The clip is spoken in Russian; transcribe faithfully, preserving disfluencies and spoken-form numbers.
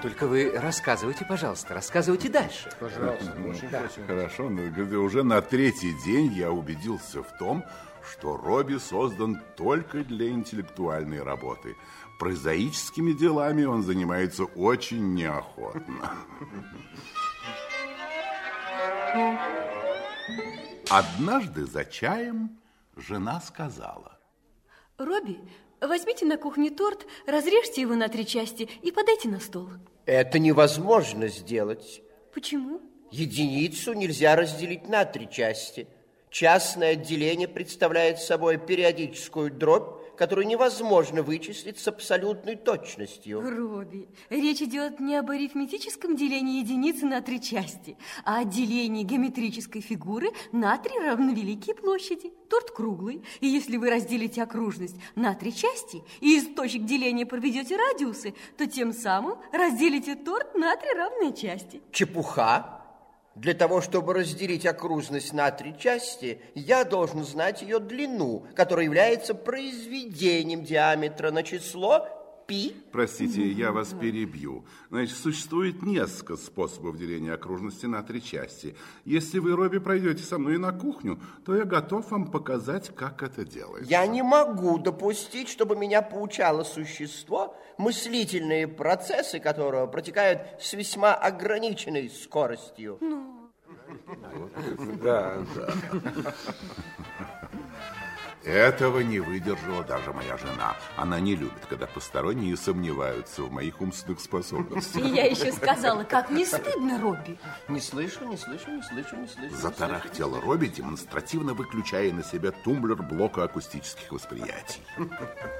Только вы рассказывайте, пожалуйста, рассказывайте дальше. Пожалуйста, очень да. просим. Хорошо, но уже на третий день я убедился в том, что Робби создан только для интеллектуальной работы. Прозаическими делами он занимается очень неохотно. Однажды за чаем жена сказала: Робби, возьмите на кухне торт, разрежьте его на три части и подайте на стол. Это невозможно сделать. Почему? Единицу нельзя разделить на три части. Частное отделение представляет собой периодическую дробь, которую невозможно вычислить с абсолютной точностью. Робби, речь идет не об арифметическом делении единицы на три части, а о делении геометрической фигуры на три равновеликие площади. Торт круглый, и если вы разделите окружность на три части и из точек деления проведете радиусы, то тем самым разделите торт на три равные части. Чепуха. Для того, чтобы разделить окружность на три части, я должен знать ее длину, которая является произведением диаметра на число пи. Простите, я вас перебью. Значит, существует несколько способов деления окружности на три части. Если вы, Робби, пройдете со мной на кухню, то я готов вам показать, как это делается. Я не могу допустить, чтобы меня поучало существо, мыслительные процессы которого протекают с весьма ограниченной скоростью. Ну. Да, да. Этого не выдержала даже моя жена. Она не любит, когда посторонние сомневаются в моих умственных способностях. И я еще сказала, как не стыдно, Робби. Не слышу, не слышу, не слышу, не слышу. Затарахтел Робби, демонстративно выключая на себя тумблер блока акустических восприятий.